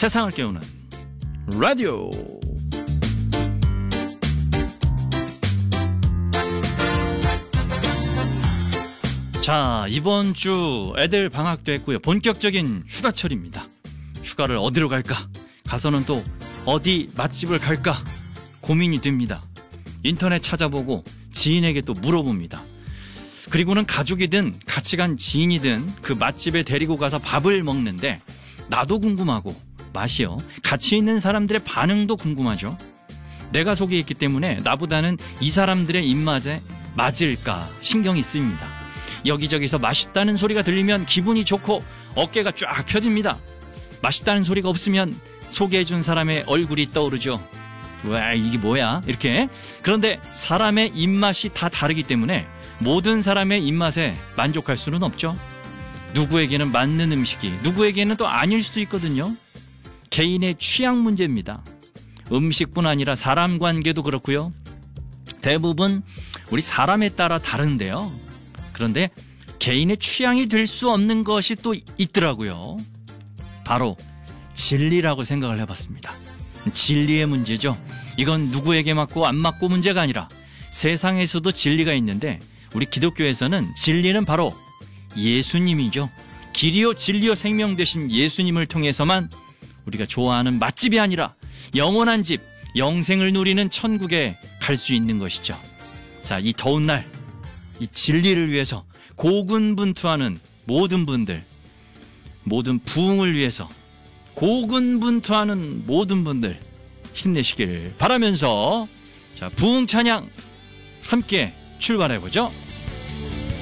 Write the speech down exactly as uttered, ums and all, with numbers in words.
세상을 깨우는 라디오. 자, 이번 주 애들 방학도 했고요. 본격적인 휴가철입니다. 휴가를 어디로 갈까? 가서는 또 어디 맛집을 갈까? 고민이 됩니다. 인터넷 찾아보고 지인에게 또 물어봅니다. 그리고는 가족이든 같이 간 지인이든 그 맛집에 데리고 가서 밥을 먹는데 나도 궁금하고 맛이요. 같이 있는 사람들의 반응도 궁금하죠. 내가 속에 있기 때문에 나보다는 이 사람들의 입맛에 맞을까 신경이 쓰입니다. 여기저기서 맛있다는 소리가 들리면 기분이 좋고 어깨가 쫙 펴집니다. 맛있다는 소리가 없으면 소개해준 사람의 얼굴이 떠오르죠. 와, 이게 뭐야? 이렇게. 그런데 사람의 입맛이 다 다르기 때문에 모든 사람의 입맛에 만족할 수는 없죠. 누구에게는 맞는 음식이 누구에게는 또 아닐 수도 있거든요. 개인의 취향 문제입니다. 음식뿐 아니라 사람 관계도 그렇고요. 대부분 우리 사람에 따라 다른데요. 그런데 개인의 취향이 될 수 없는 것이 또 있더라고요. 바로 진리라고 생각을 해봤습니다. 진리의 문제죠. 이건 누구에게 맞고 안 맞고 문제가 아니라 세상에서도 진리가 있는데 우리 기독교에서는 진리는 바로 예수님이죠. 길이요 진리요 생명 되신 예수님을 통해서만 우리가 좋아하는 맛집이 아니라 영원한 집, 영생을 누리는 천국에 갈 수 있는 것이죠. 자, 이 더운 날 이 진리를 위해서 고군분투하는 모든 분들, 모든 부흥을 위해서 고군분투하는 모든 분들 힘내시길 바라면서 자, 부흥 찬양 함께 출발해보죠.